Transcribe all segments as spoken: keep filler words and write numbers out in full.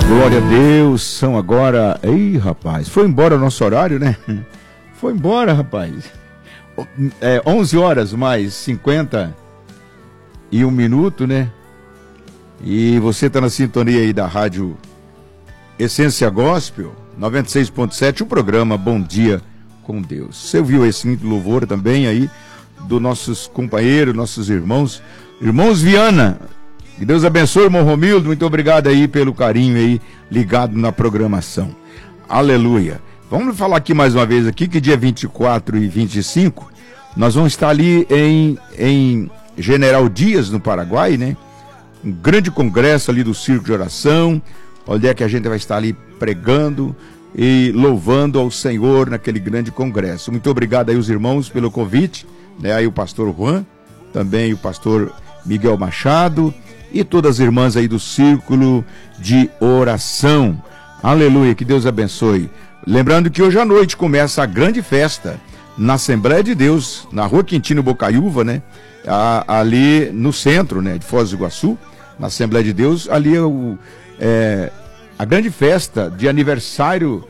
Glória a Deus, são agora... Ih, rapaz, foi embora o nosso horário, né? Foi embora, rapaz. É, onze horas mais cinquenta e um minuto, né? E você está na sintonia aí da rádio Essência Gospel, noventa e seis ponto sete, o programa Bom Dia com Deus. Você ouviu esse lindo louvor também aí, dos nossos companheiros, nossos irmãos, irmãos Viana. Que Deus abençoe, irmão Romildo, muito obrigado aí pelo carinho aí, ligado na programação. Aleluia. Vamos falar aqui mais uma vez aqui, que dia vinte e quatro e vinte e cinco, nós vamos estar ali em, em General Dias, no Paraguai, né? Um grande congresso ali do Círculo de Oração, onde é que a gente vai estar ali pregando e louvando ao Senhor naquele grande congresso. Muito obrigado aí os irmãos pelo convite, né? Aí o pastor Juan, também o pastor Miguel Machado, e todas as irmãs aí do Círculo de Oração. Aleluia, que Deus abençoe. Lembrando que hoje à noite começa a grande festa na Assembleia de Deus, na Rua Quintino Bocaiúva, né? A, ali no centro, né, de Foz do Iguaçu, na Assembleia de Deus, ali é, o, é a grande festa de aniversário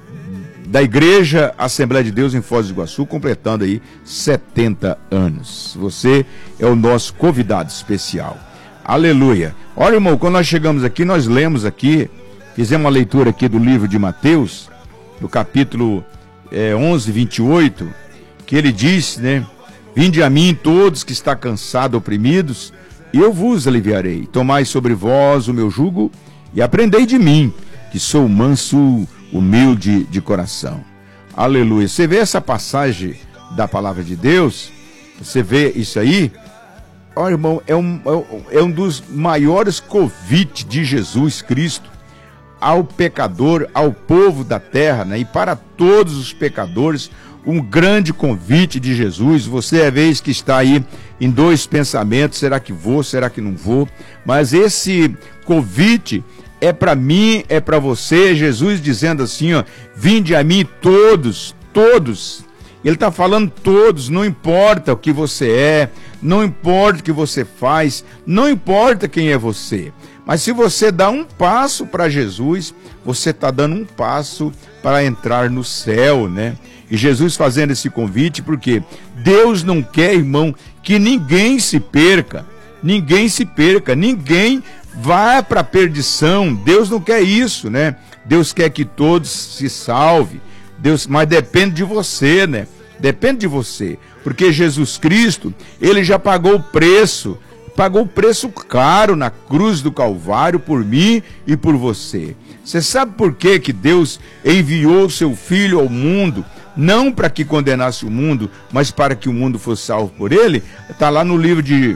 da Igreja Assembleia de Deus em Foz do Iguaçu, completando aí setenta anos. Você é o nosso convidado especial. Aleluia. Olha, irmão, quando nós chegamos aqui, nós lemos aqui, fizemos uma leitura aqui do livro de Mateus, no capítulo é, onze, vinte e oito, que ele diz, né? Vinde a mim todos que está cansados, oprimidos, e eu vos aliviarei. Tomai sobre vós o meu jugo e aprendei de mim, que sou manso, humilde de coração. Aleluia. Você vê essa passagem da palavra de Deus, você vê isso aí, olha, irmão, é um, é um dos maiores convites de Jesus Cristo ao pecador, ao povo da terra, né? E para todos os pecadores, um grande convite de Jesus. Você é vez que está aí em dois pensamentos, será que vou, será que não vou? Mas esse convite é para mim, é para você, Jesus dizendo assim, ó, vinde a mim todos, todos. Ele está falando todos, não importa o que você é, não importa o que você faz, não importa quem é você. Mas se você dá um passo para Jesus, você está dando um passo para entrar no céu, né? E Jesus fazendo esse convite, porque Deus não quer, irmão, que ninguém se perca, ninguém se perca, ninguém vá para a perdição. Deus não quer isso, né? Deus quer que todos se salvem. Deus, mas depende de você, né? Depende de você, porque Jesus Cristo, ele já pagou o preço, pagou o preço caro na cruz do Calvário por mim e por você. Você sabe por que que Deus enviou o seu Filho ao mundo, não para que condenasse o mundo, mas para que o mundo fosse salvo por ele? Está lá no livro de,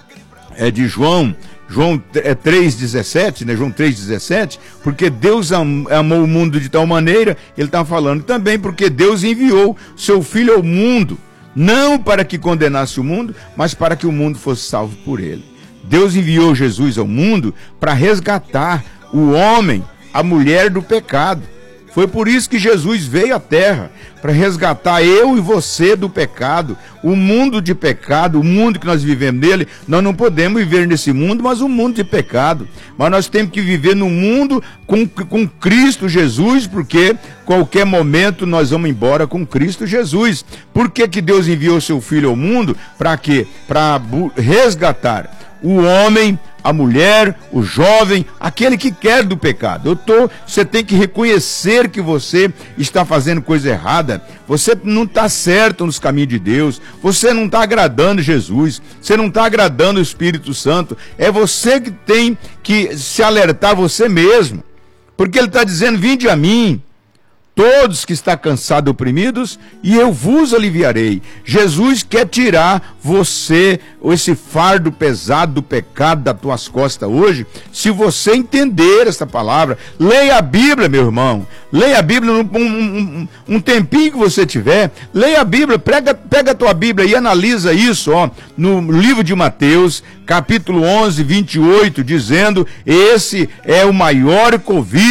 é, de João, João três, dezessete, né? João três, dezessete, porque Deus amou o mundo de tal maneira, ele está falando também porque Deus enviou o seu Filho ao mundo, não para que condenasse o mundo, mas para que o mundo fosse salvo por ele. Deus enviou Jesus ao mundo para resgatar o homem, a mulher do pecado. Foi por isso que Jesus veio à terra, para resgatar eu e você do pecado, o mundo de pecado, o mundo que nós vivemos nele. Nós não podemos viver nesse mundo, mas um mundo de pecado. Mas nós temos que viver no mundo com, com Cristo Jesus, porque qualquer momento nós vamos embora com Cristo Jesus. Por que que Deus enviou seu Filho ao mundo? Para quê? Para resgatar o homem, a mulher, o jovem, aquele que quer do pecado. Eu tô, você tem que reconhecer que você está fazendo coisa errada, você não está certo nos caminhos de Deus, você não está agradando Jesus, você não está agradando o Espírito Santo. É você que tem que se alertar você mesmo, porque ele está dizendo, vinde a mim, todos que estão cansados e oprimidos, e eu vos aliviarei. Jesus quer tirar você, esse fardo pesado do pecado das tuas costas hoje, se você entender essa palavra. Leia a Bíblia, meu irmão. Leia a Bíblia um, um, um tempinho que você tiver. Leia a Bíblia, pega, pega a tua Bíblia e analisa isso, ó, no livro de Mateus, capítulo onze, vinte e oito, dizendo, esse é o maior convite